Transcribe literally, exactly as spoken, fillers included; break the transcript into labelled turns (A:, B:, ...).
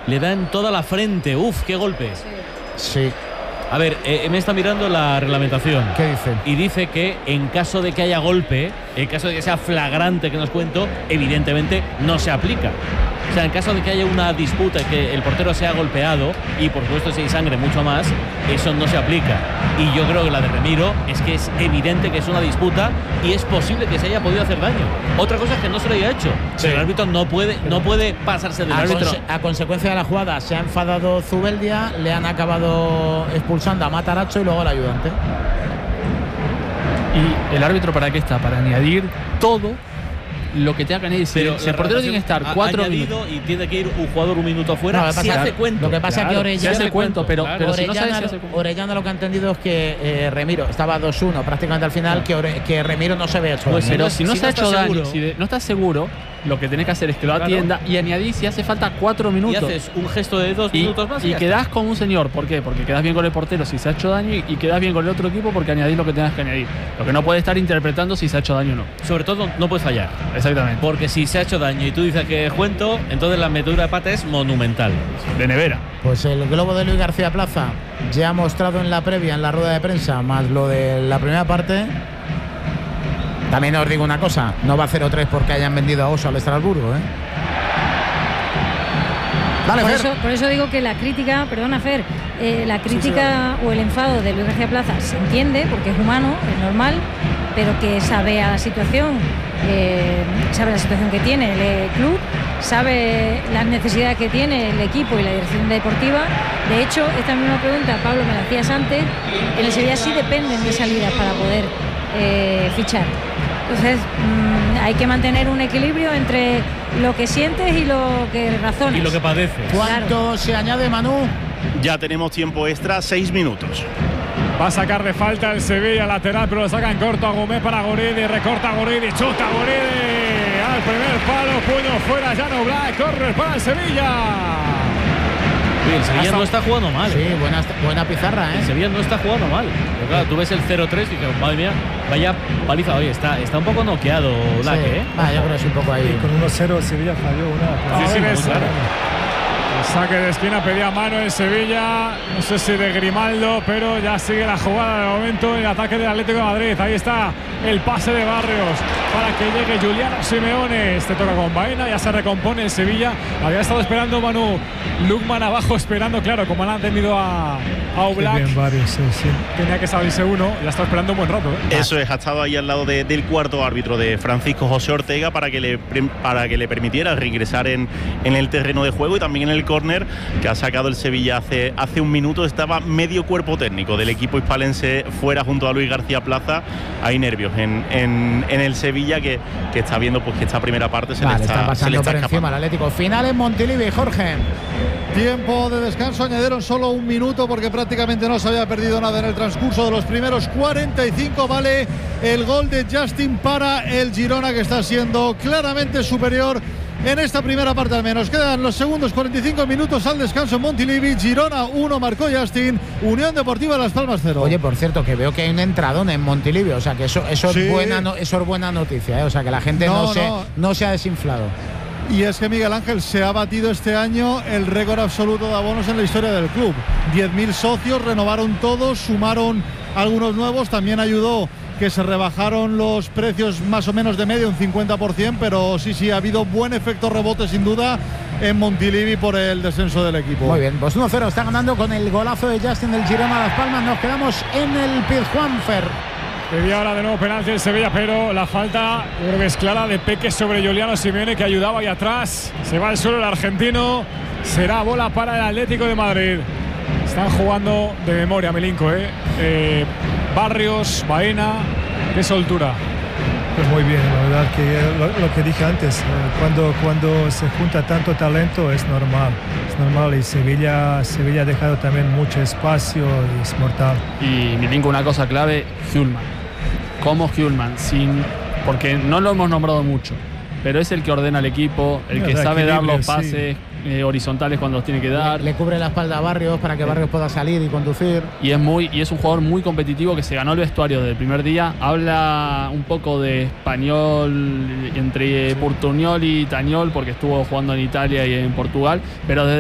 A: le da en toda la frente. Uf, qué golpe.
B: Sí.
A: A ver, eh, me está mirando la reglamentación.
B: ¿Qué dice?
A: Y dice que en caso de que haya golpe, en caso de que sea flagrante que nos cuento, evidentemente no se aplica. O sea, en caso de que haya una disputa y que el portero sea golpeado, y por supuesto si hay sangre mucho más, eso no se aplica. Y yo creo que la de Remiro es que es evidente que es una disputa y es posible que se haya podido hacer daño. Otra cosa es que no se lo haya hecho. Sí. Pero el árbitro no puede, no puede pasarse del
B: a
A: árbitro.
B: Conse a consecuencia de la jugada se ha enfadado Zubeldia, le han acabado expulsando a Matarazzo y luego al ayudante.
C: ¿Y el árbitro para qué está? Para añadir todo lo que tenga que añadir.
A: Pero
C: si el portero tiene que estar
A: ha
C: cuatro
A: añadido
C: minutos
A: y tiene que ir un jugador un minuto afuera,
B: no,
A: se
B: pasa,
A: hace cuento.
B: Lo que pasa
A: claro,
B: es que Orellana
C: se hace cuento, pero,
A: claro.
C: pero
B: Orellana,
C: si no sabes,
B: lo, Orellana lo que ha entendido es que eh, Remiro estaba dos uno prácticamente al final, que, Ore, que Remiro no se había hecho
C: pues
B: daño.
C: pero si no
A: si
C: se ha
A: no
C: hecho daño,
A: seguro,
C: si de, no estás seguro, lo que tenés que hacer es que lo
A: claro.
C: atienda y añadir si hace falta cuatro minutos.
A: Y haces un gesto de dos
C: y,
A: minutos más. Y,
C: y
A: ya
C: quedás
A: está.
C: con un señor. ¿Por qué? Porque quedás bien con el portero si se ha hecho daño y, y quedás bien con el otro equipo porque añadís lo que tengas que añadir. Lo que no puede estar interpretando si se ha hecho daño o no.
A: Sobre todo no puedes fallar.
C: Exactamente.
A: Porque si se ha hecho daño y tú dices que es cuento, entonces la metedura de pata es monumental.
C: De nevera.
B: Pues el globo de Luis García Plaza ya ha mostrado en la previa, en la rueda de prensa, más lo de la primera parte. También os digo una cosa, no va a cero tres porque hayan vendido a Oso al Estrasburgo, ¿eh? Dale,
D: por,
B: Fer.
D: eso, por eso digo que la crítica, perdona Fer, eh, la crítica sí, sí, o el enfado de Luis García Plaza se entiende porque es humano, es normal, pero que sabe a la situación, eh, sabe la situación que tiene el club, sabe las necesidades que tiene el equipo y la dirección deportiva. De hecho, esta misma pregunta, Pablo, me la hacías antes, en el Sevilla sí dependen de salidas para poder eh, fichar. Entonces mmm, hay que mantener un equilibrio entre lo que sientes y lo que razonas.
A: Y lo que padeces.
B: ¿Cuánto claro. se añade, Manu?
E: Ya tenemos tiempo extra, seis minutos.
F: Va a sacar de falta el Sevilla lateral, pero lo sacan corto a Gómez para Guridi, recorta Guridi, chuta Guridi al primer palo, puño fuera, Jan Oblak, corre para el Sevilla.
A: Sí, el Sevilla Hasta no está jugando mal.
B: Sí, buena, buena pizarra, ¿eh?
A: El Sevilla no está jugando mal. Pero claro, tú ves el cero tres y dices, madre mía, vaya paliza. Oye, está, está un poco noqueado Oblak, sí. ¿eh?
B: Ah, yo creo que es un poco ahí.
G: Y con uno cero el Sevilla falló una.
F: Sí, sí,
A: sí,
F: claro. Saque de esquina, pedía mano en Sevilla, no sé si de Grimaldo, pero ya sigue la jugada de momento en el ataque del Atlético de Madrid. Ahí está el pase de Barrios para que llegue Giuliano Simeone. Este toca con Baena, ya se recompone el Sevilla. Había estado esperando Manu Lukman abajo, esperando, claro, como han atendido a, a Oblak.
G: Bien, Barrios, sí, sí.
F: Tenía que salirse uno, ya está esperando un buen rato, ¿eh?
E: Eso es, ha estado ahí al lado de, del cuarto árbitro de Francisco José Ortega para que le, para que le permitiera reingresar en, en el terreno de juego y también en el córner que ha sacado el Sevilla hace, hace un minuto. Estaba medio cuerpo técnico del equipo hispalense fuera junto a Luis García Plaza. Hay nervios en, en, en el Sevilla que, que está viendo pues que esta primera parte se
B: vale,
E: le está,
B: está pasando
E: se le está
B: por
E: escapando.
B: encima al Atlético. Final en Montilivi, Jorge.
H: Tiempo de descanso, añadieron solo un minuto porque prácticamente no se había perdido nada en el transcurso de los primeros cuarenta y cinco. Vale el gol de Justin para el Girona, que está siendo claramente superior en esta primera parte al menos. Quedan los segundos cuarenta y cinco minutos al descanso en Montilivi. Girona uno, marcó Justin. Unión Deportiva Las Palmas cero.
B: Oye, por cierto, que veo que hay un entradón en Montilivi, o sea que eso, eso, sí. es, buena, no, eso es buena noticia, ¿eh? O sea que la gente no, no, se, no. no se ha desinflado.
H: Y es que Miguel Ángel se ha batido este año el récord absoluto de abonos en la historia del club. diez mil socios, renovaron todos, sumaron algunos nuevos, también ayudó que se rebajaron los precios más o menos de medio, un cincuenta por ciento, pero sí, sí, ha habido buen efecto rebote sin duda en Montilivi por el descenso del equipo.
B: Muy bien, pues uno cero está ganando con el golazo de Justin del Girona Las Palmas. Nos quedamos en el Pizjuán-Fer.
F: Pedía ahora de nuevo penalti el Sevilla, pero la falta, yo creo que es clara, de Peque sobre Giuliano Simeone, que ayudaba ahí atrás. Se va al suelo el argentino. Será bola para el Atlético de Madrid. Están jugando de memoria, Milinko, ¿eh? eh Barrios, Baena, qué soltura.
G: Pues muy bien, la verdad que lo, lo que dije antes, eh, cuando, cuando se junta tanto talento es normal, es normal y Sevilla, Sevilla ha dejado también mucho espacio y es mortal.
C: Y Milinko, una cosa clave, Hjulmand. Como Hjulmand, sin, porque no lo hemos nombrado mucho, pero es el que ordena el equipo, el que sabe dar los pases sí. eh, horizontales cuando los tiene que dar.
B: Le, le cubre la espalda a Barrios para que Barrios pueda salir y conducir.
C: Y es, muy, y es un jugador muy competitivo que se ganó el vestuario desde el primer día. Habla un poco de español entre Portuñol y Tañol porque estuvo jugando en Italia y en Portugal, pero desde